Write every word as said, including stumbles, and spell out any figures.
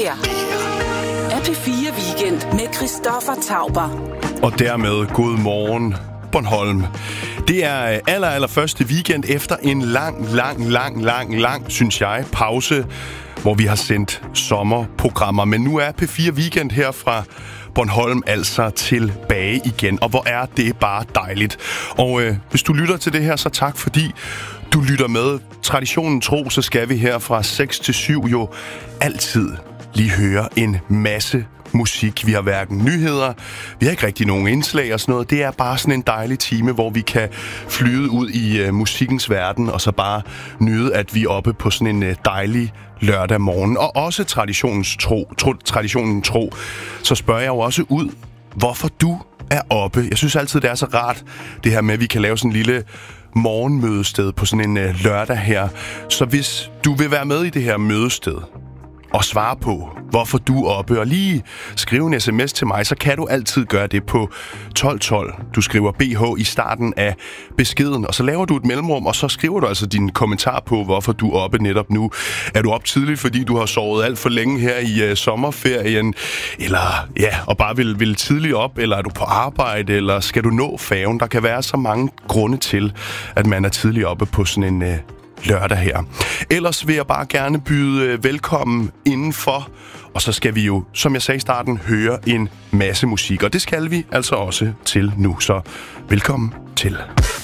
her er P fire Weekend med Christoffer Tauber. Og dermed god morgen, Bornholm. Det er aller, aller første weekend efter en lang, lang, lang, lang, lang, synes jeg, pause, hvor vi har sendt sommerprogrammer. Men nu er P fire Weekend her fra Bornholm altså tilbage igen. Og hvor er det bare dejligt. Og øh, hvis du lytter til det her, så tak fordi du lytter med. Traditionen tro, så skal vi her fra seks til syv jo altid lige høre en masse musik. Vi har hverken nyheder, vi har ikke rigtig nogen indslag og sådan noget. Det er bare sådan en dejlig time, hvor vi kan flyde ud i uh, musikkens verden, og så bare nyde, at vi er oppe på sådan en uh, dejlig lørdag morgen. Og også traditionens tro, tro, traditionen tro, så spørger jeg jo også ud, hvorfor du er oppe. Jeg synes altid, det er så rart, det her med, at vi kan lave sådan en lille morgenmødested på sådan en uh, lørdag her. Så hvis du vil være med i det her mødested, og svare på, hvorfor du er oppe, og lige skrive en sms til mig, så kan du altid gøre det på tolv tolv. Du skriver B H i starten af beskeden, og så laver du et mellemrum, og så skriver du altså din kommentar på, hvorfor du er oppe netop nu. Er du op tidligt, fordi du har sovet alt for længe her i uh, sommerferien, eller ja, og bare vil, vil tidligt op, eller er du på arbejde, eller skal du nå færgen? Der kan være så mange grunde til, at man er tidligt oppe på sådan en uh, lørdag her. Ellers vil jeg bare gerne byde velkommen indenfor, og så skal vi jo, som jeg sagde i starten, høre en masse musik, og det skal vi altså også til nu, så velkommen til.